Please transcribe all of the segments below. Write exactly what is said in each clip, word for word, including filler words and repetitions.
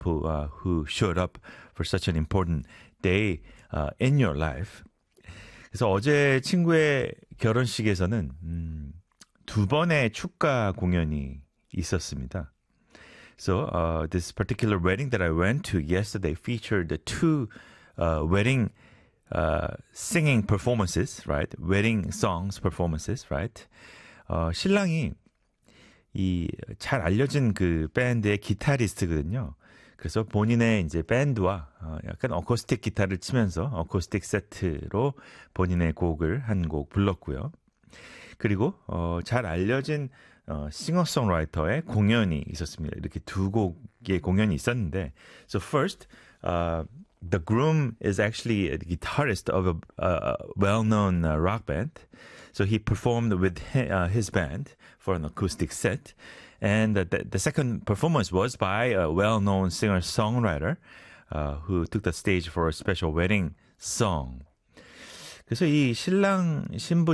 who, uh, who showed up for such an important day uh, in your life. 그래서 어제 친구의 결혼식에서는 음, 두 번의 축가 공연이 있었습니다. So uh, this particular wedding that I went to yesterday featured the two uh, wedding uh, singing performances, right? Wedding songs performances, right? 어, 신랑이 이 잘 알려진 그 밴드의 기타리스트거든요. 그래서 본인의 이제 밴드와 어, 약간 어쿠스틱 기타를 치면서 어쿠스틱 세트로 본인의 곡을 한 곡 불렀고요. 그리고 어, 잘 알려진 어, 싱어송라이터의 공연이 있었습니다. 이렇게 두 곡의 공연이 있었는데, so first, uh, the groom is actually a guitarist of a, a well-known uh, rock band. So he performed with his, uh, his band for an acoustic set. And the, the second performance was by a well-known singer-songwriter uh, who took the stage for a special wedding song. 그래서 이 신랑 신부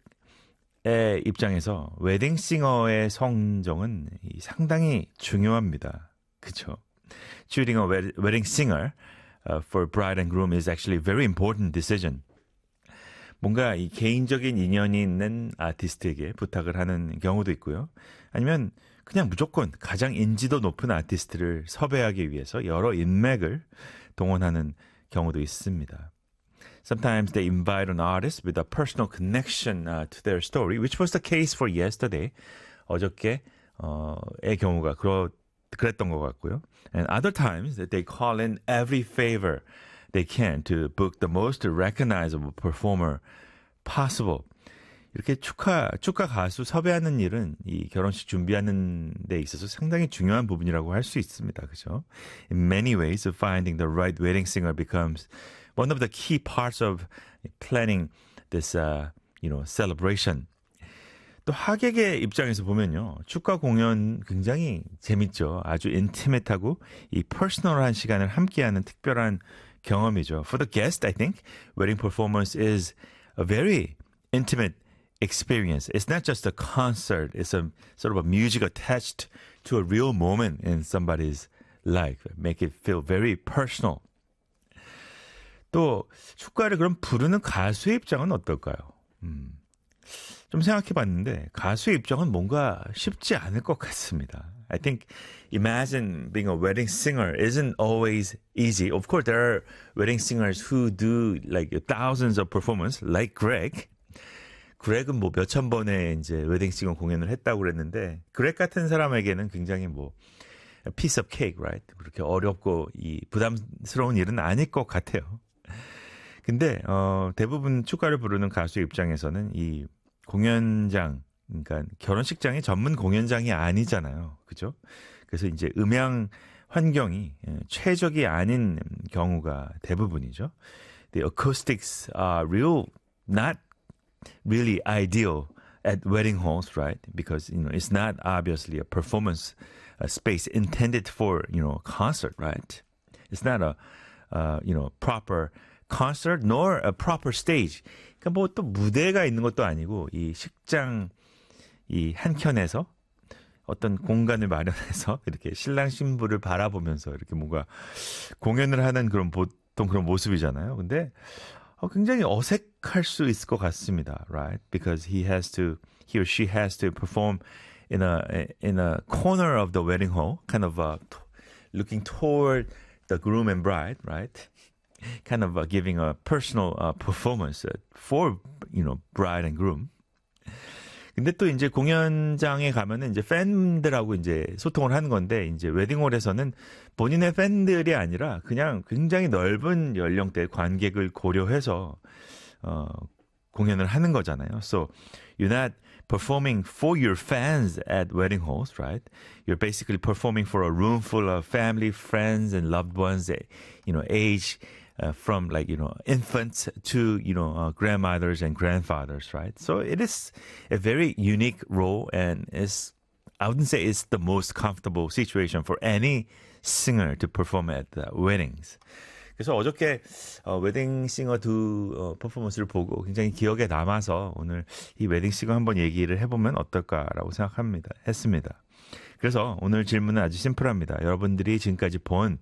측의 입장에서 웨딩싱어의 성정은 상당히 중요합니다. 그렇죠? Choosing a wedding singer uh, for bride and groom is actually a very important decision. 뭔가 이 개인적인 인연이 있는 아티스트에게 부탁을 하는 경우도 있고요. 아니면 그냥 무조건 가장 인지도 높은 아티스트를 섭외하기 위해서 여러 인맥을 동원하는 경우도 있습니다. Sometimes they invite an artist with a personal connection uh, to their story, which was the case for yesterday. 어저께의 어, 경우가 그러, 그랬던 것 같고요. And other times that they call in every favor they can to book the most recognizable performer possible. 이렇게 축하, 축가 가수 섭외하는 일은 이 결혼식 준비하는 데 있어서 상당히 중요한 부분이라고 할 수 있습니다. 그죠? In many ways, finding the right wedding singer becomes one of the key parts of planning this, uh, you know, celebration. 또 하객의 입장에서 보면요. 축가 공연 굉장히 재밌죠. 아주 인티메트하고 이 퍼스널한 시간을 함께하는 특별한 경험이죠. For the guest, I think, wedding performance is a very intimate experience. It's not just a concert. It's a sort of a music attached to a real moment in somebody's life. Make it feel very personal. 또 축가를 그럼 부르는 가수의 입장은 어떨까요? 음, 좀 생각해봤는데 가수의 입장은 뭔가 쉽지 않을 것 같습니다. I think imagine being a wedding singer isn't always easy. Of course, there are wedding singers who do like thousands of performances, like Greg. 그렉은 뭐 몇천 번의 이제 웨딩싱어 공연을 했다고 그랬는데, 그렉 같은 사람에게는 굉장히 뭐 piece of cake, right? 그렇게 어렵고 이 부담스러운 일은 아닐 것 같아요. 근데 어, 대부분 축가를 부르는 가수 입장에서는 이 공연장, 그러니까 결혼식장이 전문 공연장이 아니잖아요. 그죠? 그래서 이제 음향 환경이 최적이 아닌 경우가 대부분이죠. The acoustics are real, not really ideal at wedding halls, right? Because, you know, it's not obviously a performance a space intended for, you know, a concert, right? It's not a, uh, you know, proper concert nor a proper stage. 그러니까 뭐 또 무대가 있는 것도 아니고 이 식장 이 한켠에서 어떤 공간을 마련해서 이렇게 신랑 신부를 바라보면서 이렇게 뭔가 공연을 하는 그런 보통 그런 모습이잖아요. 근데 어, 굉장히 어색할 수 있을 것 같습니다, right? Because he has to, he or she has to perform in a in a corner of the wedding hall, kind of uh, looking toward the groom and bride, right? Kind of uh, giving a personal uh, performance for, you know, bride and groom. 근데 또 이제 공연장에 가면은 이제 팬들하고 이제 소통을 하는 건데, 이제 웨딩홀에서는 본인의 팬들이 아니라 그냥 굉장히 넓은 연령대 관객을 고려해서 어, 공연을 하는 거잖아요. So you're not performing for your fans at wedding halls, right? You're basically performing for a room full of family, friends, and loved ones, you know, age Uh, from like, you know, infants to, you know, uh, grandmothers and grandfathers, right? So it is a very unique role, and is, I wouldn't say it's the most comfortable situation for any singer to perform at uh, weddings. 그래서 어저께 어, 웨딩싱어 두 어, 퍼포먼스를 보고 굉장히 기억에 남아서 오늘 이 웨딩싱어 한번 얘기를 해보면 어떨까라고 생각합니다. 했습니다. 그래서 오늘 질문은 아주 심플합니다. 여러분들이 지금까지 본